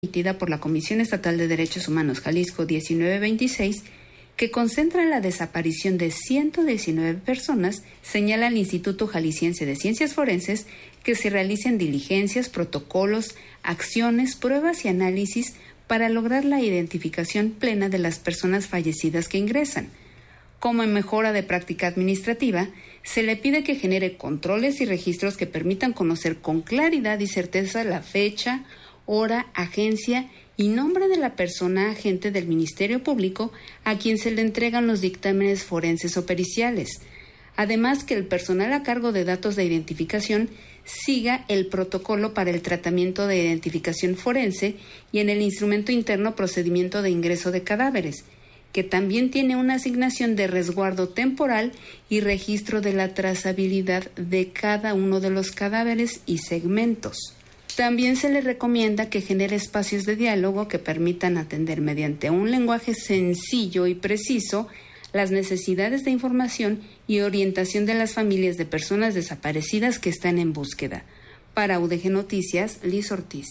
emitida por la Comisión Estatal de Derechos Humanos Jalisco 1926, que concentra la desaparición de 119 personas, señala al Instituto Jalisciense de Ciencias Forenses que se realicen diligencias, protocolos, acciones, pruebas y análisis para lograr la identificación plena de las personas fallecidas que ingresan. Como en mejora de práctica administrativa, se le pide que genere controles y registros que permitan conocer con claridad y certeza la fecha, hora, agencia y nombre de la persona agente del Ministerio Público a quien se le entregan los dictámenes forenses o periciales. Además, que el personal a cargo de datos de identificación siga el protocolo para el tratamiento de identificación forense y en el instrumento interno procedimiento de ingreso de cadáveres, que también tiene una asignación de resguardo temporal y registro de la trazabilidad de cada uno de los cadáveres y segmentos. También se le recomienda que genere espacios de diálogo que permitan atender mediante un lenguaje sencillo y preciso las necesidades de información y orientación de las familias de personas desaparecidas que están en búsqueda. Para UDG Noticias, Liz Ortiz.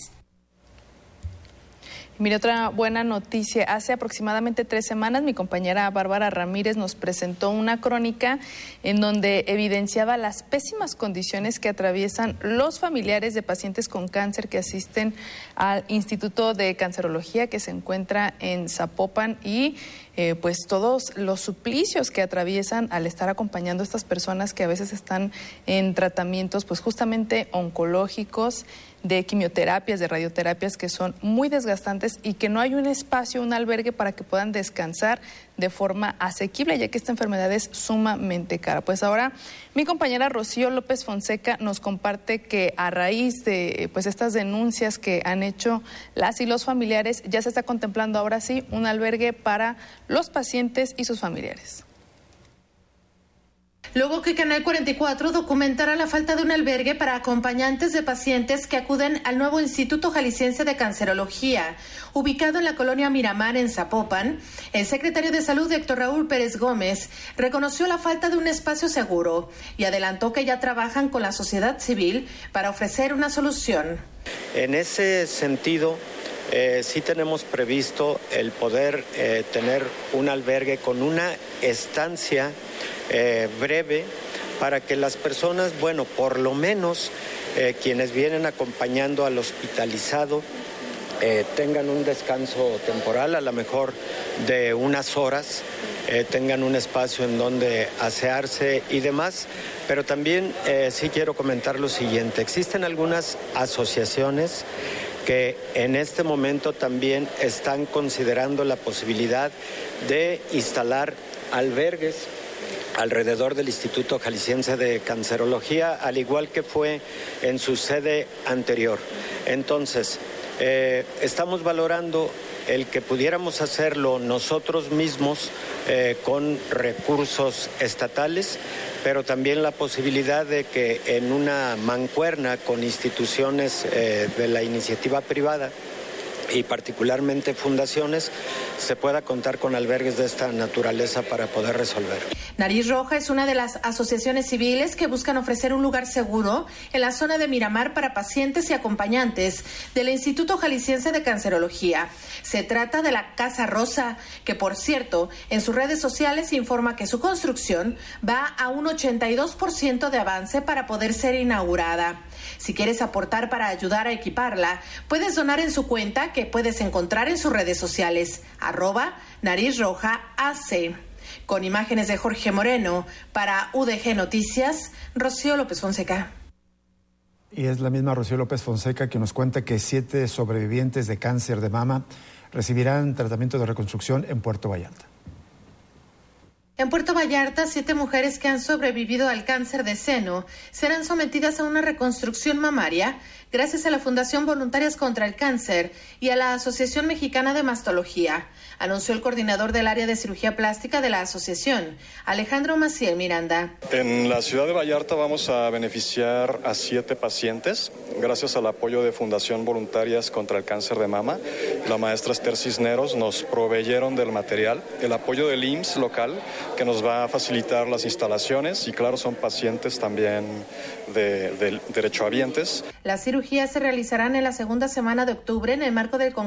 Mire, otra buena noticia. Hace aproximadamente 3 semanas mi compañera Bárbara Ramírez nos presentó una crónica en donde evidenciaba las pésimas condiciones que atraviesan los familiares de pacientes con cáncer que asisten al Instituto de Cancerología que se encuentra en Zapopan y pues todos los suplicios que atraviesan al estar acompañando a estas personas que a veces están en tratamientos pues justamente oncológicos, de quimioterapias, de radioterapias que son muy desgastantes y que no hay un espacio, un albergue para que puedan descansar de forma asequible, ya que esta enfermedad es sumamente cara. Pues ahora mi compañera Rocío López Fonseca nos comparte que a raíz de pues estas denuncias que han hecho las y los familiares, ya se está contemplando ahora sí un albergue para los pacientes y sus familiares. Luego que Canal 44 documentara la falta de un albergue para acompañantes de pacientes que acuden al nuevo Instituto Jalisciense de Cancerología, ubicado en la colonia Miramar en Zapopan, el secretario de Salud, Héctor Raúl Pérez Gómez, reconoció la falta de un espacio seguro y adelantó que ya trabajan con la sociedad civil para ofrecer una solución. En ese sentido, sí tenemos previsto el poder tener un albergue con una estancia breve para que las personas, bueno, por lo menos quienes vienen acompañando al hospitalizado tengan un descanso temporal, a lo mejor de unas horas, tengan un espacio en donde asearse y demás, pero también sí quiero comentar lo siguiente: existen algunas asociaciones que en este momento también están considerando la posibilidad de instalar albergues alrededor del Instituto Jalisciense de Cancerología, al igual que fue en su sede anterior. Entonces, estamos valorando el que pudiéramos hacerlo nosotros mismos con recursos estatales, pero también la posibilidad de que en una mancuerna con instituciones de la iniciativa privada y particularmente fundaciones, se pueda contar con albergues de esta naturaleza para poder resolver. Nariz Roja es una de las asociaciones civiles que buscan ofrecer un lugar seguro en la zona de Miramar para pacientes y acompañantes del Instituto Jalisciense de Cancerología. Se trata de la Casa Rosa, que por cierto, en sus redes sociales informa que su construcción va a un 82% de avance para poder ser inaugurada. Si quieres aportar para ayudar a equiparla, puedes donar en su cuenta que puedes encontrar en sus redes sociales, @NarizRojaAC. Con imágenes de Jorge Moreno, para UDG Noticias, Rocío López Fonseca. Y es la misma Rocío López Fonseca que nos cuenta que 7 sobrevivientes de cáncer de mama recibirán tratamiento de reconstrucción en Puerto Vallarta. En Puerto Vallarta, 7 mujeres que han sobrevivido al cáncer de seno serán sometidas a una reconstrucción mamaria gracias a la Fundación Voluntarias contra el Cáncer y a la Asociación Mexicana de Mastología, anunció el coordinador del área de cirugía plástica de la asociación, Alejandro Maciel Miranda. En la ciudad de Vallarta vamos a beneficiar a 7 pacientes gracias al apoyo de Fundación Voluntarias contra el Cáncer de Mama. La maestra Esther Cisneros nos proveyeron del material, el apoyo del IMSS local, que nos va a facilitar las instalaciones y claro, son pacientes también de derechohabientes. Las cirugías se realizarán en la segunda semana de octubre en el marco del Congreso